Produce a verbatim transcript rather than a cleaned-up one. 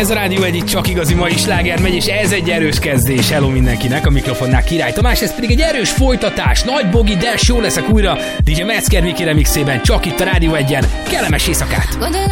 Ez a Rádió egy csak igazi mai sláger megy, és ez egy erős kezdés. Hello mindenkinek, a mikrofonnál Király Tamás, ez pedig egy erős folytatás. Nagy Bogi, de jó leszek újra dé dzsé Metzger Miki remixében, csak itt a Rádió egyen. Kellemes éjszakát!